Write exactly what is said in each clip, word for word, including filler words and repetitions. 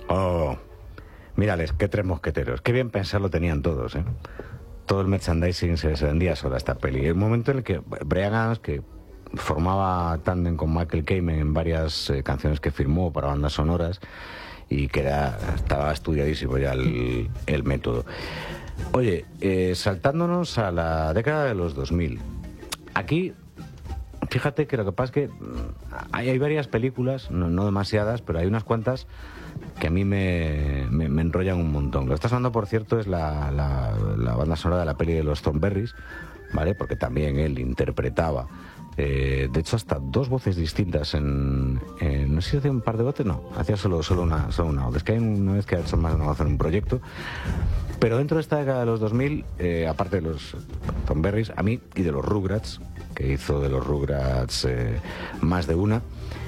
Oh, mírales, qué tres mosqueteros. Qué bien pensar lo tenían todos, ¿eh? Todo el merchandising se, se vendía solo a esta peli. El momento en el que Brian Adams, que formaba tándem con Michael Kamen en varias eh, canciones que firmó para bandas sonoras, y que era, estaba estudiadísimo ya el, el método. Oye, eh, saltándonos a la década de los dos mil. Aquí, fíjate que lo que pasa es que hay, hay varias películas, no, no demasiadas, pero hay unas cuantas que a mí me, me, me enrollan un montón. Lo que está sonando, por cierto, es la, la, la banda sonora de la peli de los Thornberrys, ¿vale? Porque también él interpretaba, eh, de hecho, hasta dos voces distintas en, en... No sé si hacía un par de voces, no, hacía solo, solo una solo una voz. Es que hay una vez que ha hecho más de una voz en un proyecto. Pero dentro de esta década de los dos mil, eh, aparte de los Thornberrys, a mí, y de los Rugrats, que hizo de los Rugrats eh, más de una,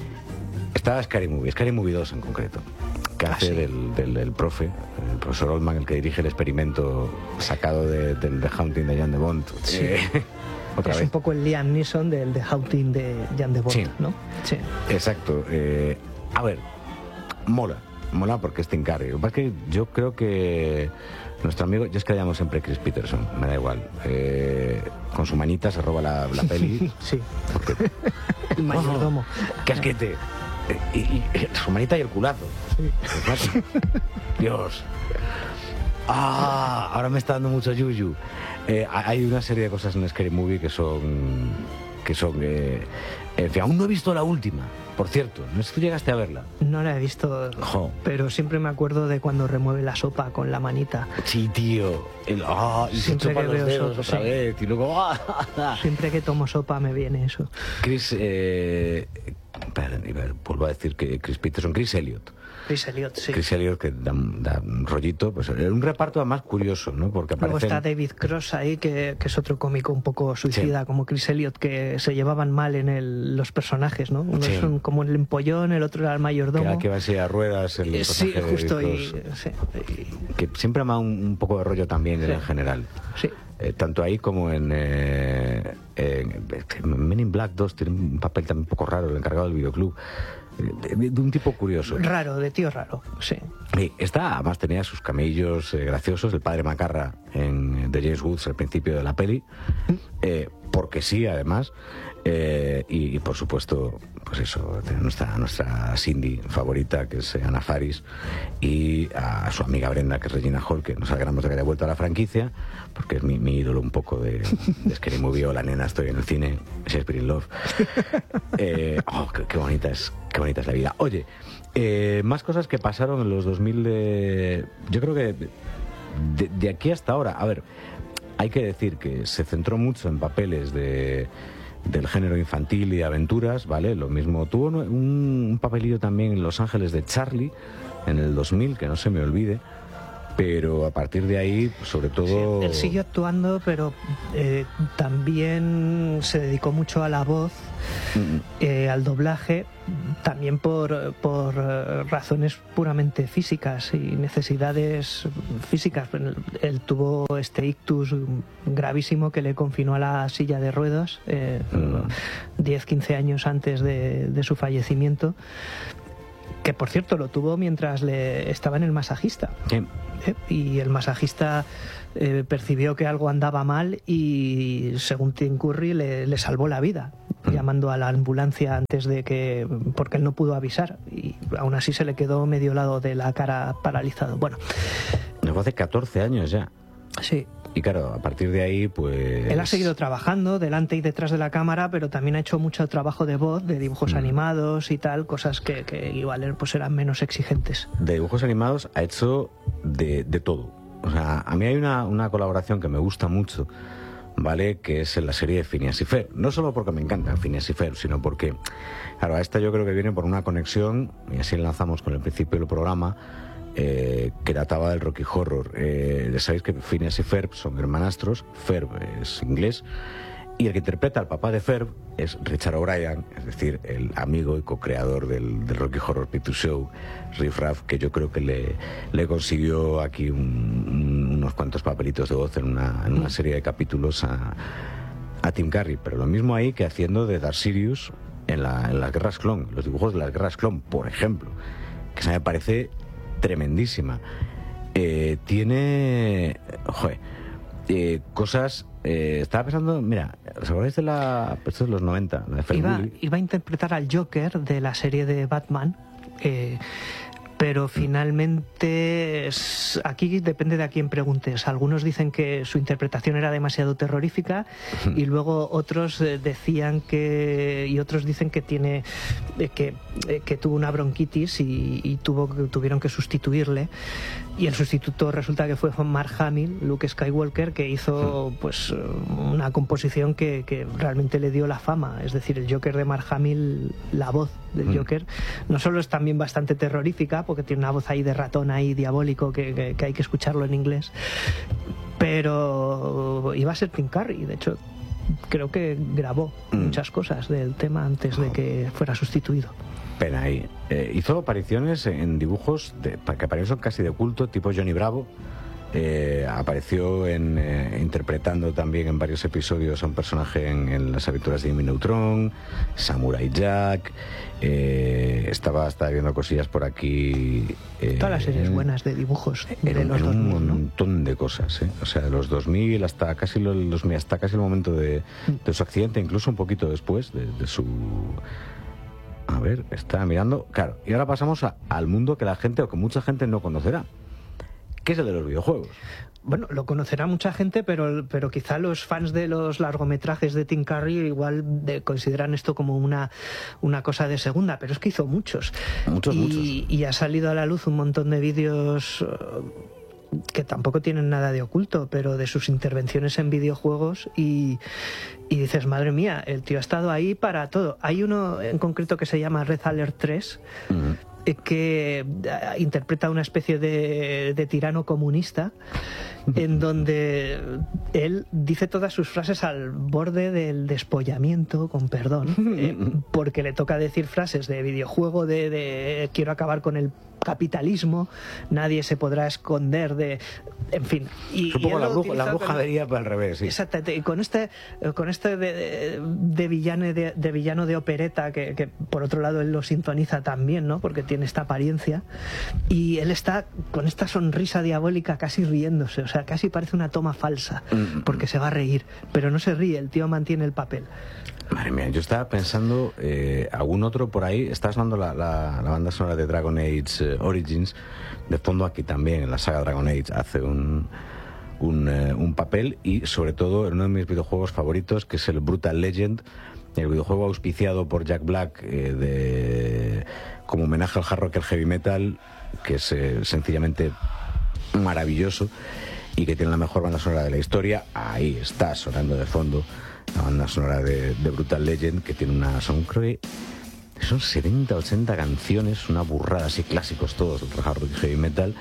estaba Scary Movie, Scary Movie dos en concreto, que hace ah, sí. del, del, del profe, el profesor Oldman, el que dirige el experimento sacado de, del The Haunting de Jan de Bont. Sí. Eh, otra es vez. Un poco el Liam Neeson del The Haunting de Jan de Bont, sí. ¿no? Sí. Exacto. Eh, a ver, mola, mola porque es Tim Curry. Lo que pasa es que yo creo que nuestro amigo, yo es que le llamo siempre Chris Peterson, me da igual. Eh, con su manita se roba la, la peli. Sí. Porque... el mayordomo. Oh, casquete. Y, y, y su manita y el culazo. Sí. Dios. Ah, ahora me está dando mucho yuyu. Eh, hay una serie de cosas en Scary Movie que son que son eh, en fin, aún no he visto la última, por cierto. No sé si tú llegaste a verla. No la he visto, jo. Pero siempre me acuerdo de cuando remueve la sopa con la manita. Sí, tío. El, oh, y siempre se chupa que los veo dedos sopa, otra sí. vez y luego ah, siempre que tomo sopa me viene eso. Chris eh, vuelvo a decir que Chris Peterson, Chris Elliott. Chris Elliott, sí. Chris Elliott, que da, da un rollito, pues un reparto además curioso, ¿no? Porque luego aparecen... está David Cross ahí, que, que es otro cómico un poco suicida, sí. como Chris Elliott, que se llevaban mal en el, los personajes, ¿no? Uno sí. es un, como el empollón, el otro era el mayordomo. Que era que va así a ruedas el eh, Sí, justo. Y, sí, y... Que siempre me da un, un poco de rollo también sí. en general. Sí. Eh, tanto ahí como en, eh, en Men in Black dos tiene un papel también un poco raro, el encargado del videoclub. De, de, de un tipo curioso. Raro, de tío raro, sí. Y esta además tenía sus camellos eh, graciosos, el padre Macarra en The James Woods al principio de la peli, eh, porque sí, además, eh, y, y por supuesto, pues eso, nuestra, nuestra Cindy favorita, que es Anna Faris, y a su amiga Brenda, que es Regina Hall, que nos alegramos de que haya vuelto a la franquicia, porque es mi, mi ídolo un poco de, de Scary Movie o La nena, estoy en el cine, Shakespeare in Love. Eh, oh, qué, qué bonita es, qué bonita es la vida. Oye, eh, más cosas que pasaron en los dos mil de... Yo creo que de, de aquí hasta ahora, a ver, hay que decir que se centró mucho en papeles de... del género infantil y de aventuras, ¿vale? Lo mismo, tuvo un, un papelillo también en Los Ángeles de Charlie en el dos mil, que no se me olvide, pero a partir de ahí, sobre todo... Sí, él siguió actuando, pero eh, también se dedicó mucho a la voz, eh, al doblaje, también por, por razones puramente físicas y necesidades físicas. Él tuvo este ictus gravísimo que le confinó a la silla de ruedas eh, mm. diez, quince años antes de, de su fallecimiento, que por cierto lo tuvo mientras le estaba en el masajista. Sí. ¿Eh? Y el masajista eh, percibió que algo andaba mal y, según Tim Curry, le, le salvó la vida, mm. llamando a la ambulancia antes de que... porque él no pudo avisar y aún así se le quedó medio lado de la cara paralizado. Bueno. Fue hace catorce años ya. Sí. Y claro, a partir de ahí, pues... Él ha seguido trabajando delante y detrás de la cámara, pero también ha hecho mucho trabajo de voz, de dibujos mm. animados y tal, cosas que, que igual pues eran menos exigentes. De dibujos animados ha hecho de, de todo. O sea, a mí hay una, una colaboración que me gusta mucho, ¿vale? Que es en la serie de Phineas y Ferb. No solo porque me encantan Phineas y Ferb, sino porque, claro, a esta yo creo que viene por una conexión, y así enlazamos con el principio del programa, Eh, que trataba del Rocky Horror. Eh, sabéis que Phineas y Ferb son hermanastros. Ferb es inglés y el que interpreta al papá de Ferb es Richard O'Brien, es decir, el amigo y co-creador del, del Rocky Horror Picture Show, Riff Raff, que yo creo que le, le consiguió aquí un, un, unos cuantos papelitos de voz en una, en una serie de capítulos a, a Tim Curry, pero lo mismo ahí que haciendo de Darth Sirius en, la, en las Guerras Clon, los dibujos de las Guerras Clon, por ejemplo, que se me parece tremendísima. Eh, tiene, joder, eh, cosas. Eh, estaba pensando, mira, ¿os acordáis de la. Esto es los noventa, la de Fred Iba, Bully? iba a interpretar al Joker de la serie de Batman. Eh, pero finalmente es, aquí depende de a quién preguntes. Algunos dicen que su interpretación era demasiado terrorífica y luego otros eh, decían que y otros dicen que tiene eh, que, eh, que tuvo una bronquitis y, y tuvo tuvieron que sustituirle, y el sustituto resulta que fue Mark Hamill, Luke Skywalker, que hizo pues una composición que, que realmente le dio la fama. Es decir, el Joker de Mark Hamill, la voz del Joker, no solo es también bastante terrorífica, porque tiene una voz ahí de ratón ahí diabólico que, que, que hay que escucharlo en inglés, pero iba a ser Tim Curry. De hecho, creo que grabó mm. muchas cosas del tema antes de que fuera sustituido. Pena ahí. Eh, hizo apariciones en dibujos de, que parecen casi de culto, tipo Johnny Bravo. Eh, apareció en, eh, interpretando también en varios episodios a un personaje en, en las aventuras de Jimmy Neutron, Samurai Jack. Eh, estaba, estaba viendo cosillas por aquí. Eh, Todas las series buenas de dibujos de en, los en dos mil, un ¿no? montón de cosas, ¿eh? O sea, de los dos mil hasta casi los dos mil, hasta casi el momento de, de su accidente, incluso un poquito después de, de su. A ver, estaba mirando. Claro, y ahora pasamos a, al mundo que la gente o que mucha gente no conocerá, que es el de los videojuegos. Bueno, lo conocerá mucha gente, pero, pero quizá los fans de los largometrajes de Tim Curry igual de, consideran esto como una, una cosa de segunda, pero es que hizo muchos. Muchos, y, muchos. Y ha salido a la luz un montón de vídeos que tampoco tienen nada de oculto, pero de sus intervenciones en videojuegos, y, y dices, madre mía, el tío ha estado ahí para todo. Hay uno en concreto que se llama Red Alert tres, uh-huh. que interpreta una especie de, de tirano comunista, en donde él dice todas sus frases al borde del despollamiento, con perdón, eh, porque le toca decir frases de videojuego, de, de quiero acabar con el capitalismo, nadie se podrá esconder de, en fin. Y, Supongo y la, bruja, la bruja con, vería para el revés, sí. Exactamente, y con este, con este de, de, de, villano, de, de villano de opereta, que, que por otro lado él lo sintoniza también, ¿no? Porque tiene esta apariencia, y él está con esta sonrisa diabólica casi riéndose, o sea, casi parece una toma falsa, porque se va a reír, pero no se ríe, el tío mantiene el papel. Madre mía, yo estaba pensando, eh, algún otro por ahí, está sonando la, la, la banda sonora de Dragon Age eh, Origins, de fondo aquí también, en la saga Dragon Age hace un, un, eh, un papel, y sobre todo en uno de mis videojuegos favoritos, que es el Brutal Legend, el videojuego auspiciado por Jack Black, eh, de, como homenaje al hard rock y al heavy metal, que es eh, sencillamente maravilloso, y que tiene la mejor banda sonora de la historia. Ahí está sonando de fondo la banda sonora de, de Brutal Legend, que tiene una, son creo que son setenta, ochenta canciones, una burrada, así clásicos todos, del hard rock y heavy metal,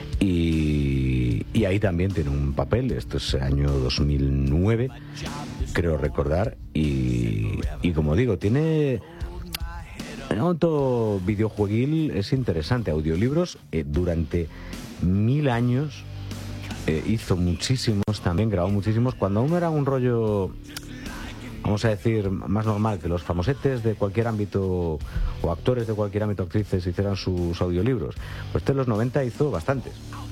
y, y ahí también tiene un papel. Esto es año dos mil nueve, creo recordar, y, y como digo, tiene en auto videojueguil, es interesante, audiolibros, eh, durante mil años eh, hizo muchísimos también, grabó muchísimos, cuando aún era un rollo, vamos a decir, más normal que los famosetes de cualquier ámbito o actores de cualquier ámbito, actrices, hicieran sus audiolibros. Pues este en los noventa hizo bastantes,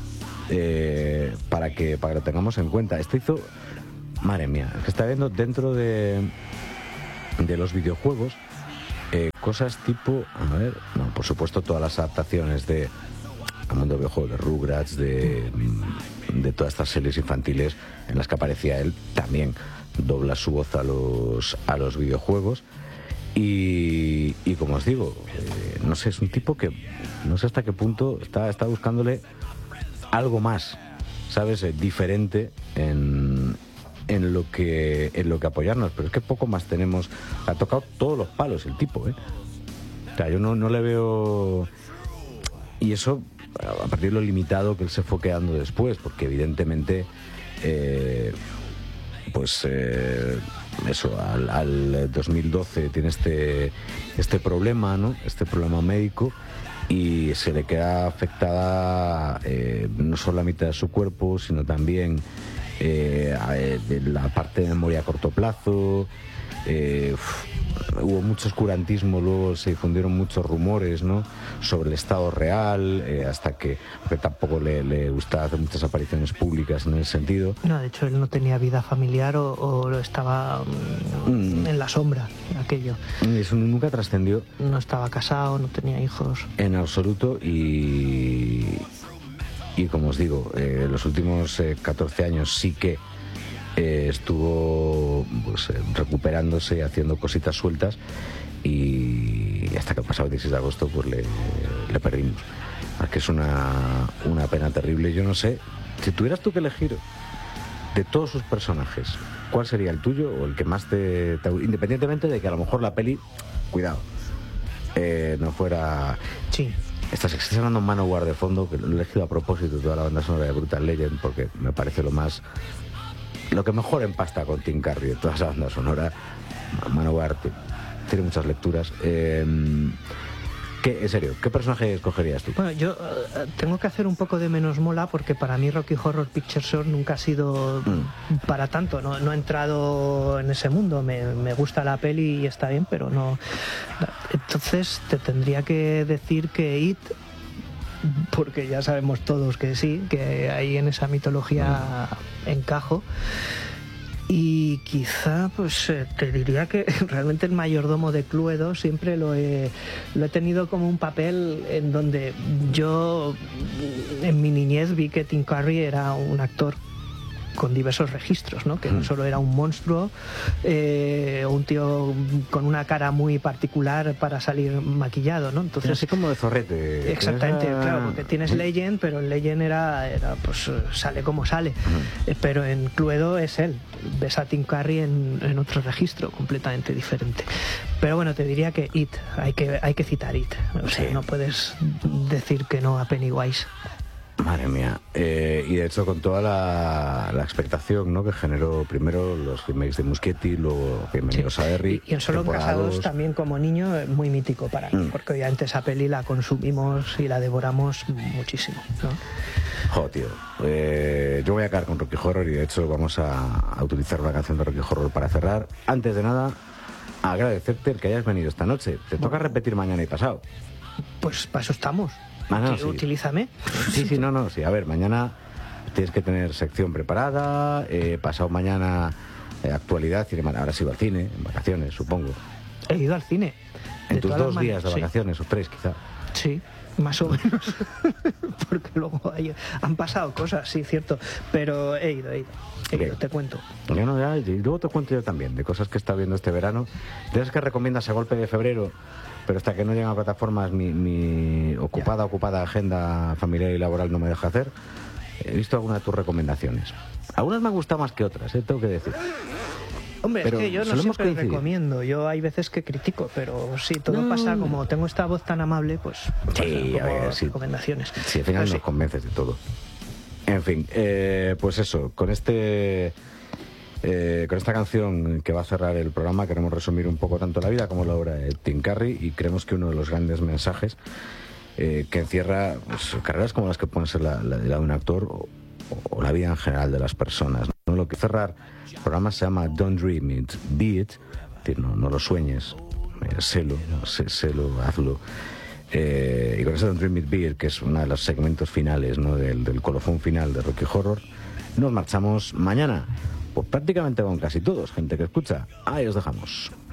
eh, para que para que lo tengamos en cuenta. Este hizo, madre mía, que está viendo dentro de de los videojuegos, eh, cosas tipo, a ver, no, por supuesto todas las adaptaciones de al mundo del videojuego, de Rugrats, de, de todas estas series infantiles en las que aparecía él, también dobla su voz a los a los videojuegos, y, y como os digo, eh, no sé, es un tipo que no sé hasta qué punto está, está buscándole algo más, ¿sabes? Eh, diferente en, en lo que en lo que apoyarnos, pero es que poco más tenemos. Ha tocado todos los palos el tipo, ¿eh? O sea, yo no, no le veo, y eso a partir de lo limitado que él se fue quedando después, porque evidentemente eh, pues eh, eso, al, al dos mil doce tiene este este problema, ¿no? Este problema médico, y se le queda afectada eh, no solo la mitad de su cuerpo, sino también eh, de la parte de memoria a corto plazo. Eh, hubo mucho oscurantismo, luego se difundieron muchos rumores, ¿no?, sobre el estado real, eh, hasta que, que tampoco le, le gustaba hacer muchas apariciones públicas en ese sentido. No, de hecho él no tenía vida familiar o, o estaba mm, en la sombra, aquello. Eso nunca trascendió. No estaba casado, no tenía hijos. En absoluto, y, y como os digo, eh, los últimos eh, catorce años sí que Eh, estuvo pues, eh, recuperándose, haciendo cositas sueltas, y hasta que el pasado dieciséis de agosto pues le, le perdimos. Es que es una, una pena terrible. Yo no sé, si tuvieras tú que elegir de todos sus personajes, ¿cuál sería el tuyo o el que más te, te independientemente de que a lo mejor la peli, cuidado, eh, no fuera... Sí. Estás, estás hablando en Manowar de fondo, que lo he elegido a propósito, toda la banda sonora de Brutal Legend, porque me parece lo más... lo que mejor empasta con Tim Curry de toda esa banda sonora. Manowar tiene muchas lecturas. Eh, ¿qué, en serio, ¿qué personaje escogerías tú? Bueno, yo uh, tengo que hacer un poco de menos mola, porque para mí Rocky Horror Picture Show nunca ha sido mm. para tanto. No, no he entrado en ese mundo. Me, me gusta la peli y está bien, pero no. Entonces te tendría que decir que It, porque ya sabemos todos que sí, que ahí en esa mitología encajo. Y quizá pues te diría que realmente el mayordomo de Cluedo siempre lo he, lo he tenido como un papel en donde yo en mi niñez vi que Tim Curry era un actor con diversos registros, ¿no? Que no solo era un monstruo eh, o un tío con una cara muy particular para salir maquillado, ¿no? Entonces, así como de zorrete. Exactamente, esa... claro, porque tienes Legend, pero en Legend era, era pues sale como sale. Uh-huh. Eh, pero en Cluedo es él. Ves a Tim Curry en, en otro registro completamente diferente. Pero bueno, te diría que It, hay que, hay que citar It. O sea, sí. No puedes decir que no a Pennywise. Madre mía, eh, y de hecho con toda la, la expectación, ¿no?, que generó primero los remakes de Muschietti, luego Bienvenidos sí. a Derry. Y, y en Solo Casados también como niño muy mítico para mí, mm. porque obviamente esa peli la consumimos y la devoramos muchísimo, ¿no? Jo, tío, eh, yo voy a caer con Rocky Horror y de hecho vamos a, a utilizar una canción de Rocky Horror para cerrar. Antes de nada, agradecerte el que hayas venido esta noche. Te bueno. toca repetir mañana y pasado. Pues para eso estamos. Ah, no, sí. Utilízame. Sí, sí, no, no, sí. A ver, mañana tienes que tener sección preparada, eh, pasado mañana eh, actualidad, cine, ahora sí va al cine, en vacaciones, supongo. He ido al cine. En tus dos días de vacaciones, sí. O tres quizá. Sí, más o menos. Porque luego hay, han pasado cosas, sí, cierto. Pero he ido, he ido. He ido, te cuento. Yo no, ya, y luego te cuento yo también, de cosas que he estado viendo este verano. De esas que recomiendas a golpe de febrero, pero hasta que no llegan a plataformas mi, mi ocupada, ya. ocupada agenda familiar y laboral no me deja hacer. He visto algunas de tus recomendaciones. Algunas me han gustado más que otras, ¿eh? Tengo que decir. Hombre, pero es que yo no siempre coincidir. recomiendo. Yo hay veces que critico, pero sí, todo no. pasa como tengo esta voz tan amable, pues, pues sí, a ver, sí. recomendaciones. Sí, al final pues nos sí. convences de todo. En fin, eh, pues eso, con este... Eh, con esta canción que va a cerrar el programa queremos resumir un poco tanto la vida como la obra de Tim Curry, y creemos que uno de los grandes mensajes eh, que encierra pues, carreras como las que pueden ser la, la, la de un actor o, o la vida en general de las personas, ¿no? Lo que cerrar el programa se llama Don't Dream It, Be It, no, no lo sueñes, eh, sélo, sé, sélo, hazlo. Eh, y con ese Don't Dream It, Be It, que es uno de los segmentos finales, ¿no?, del, del colofón final de Rocky Horror, nos marchamos mañana. Pues prácticamente con casi todos, gente que escucha. Ahí os dejamos.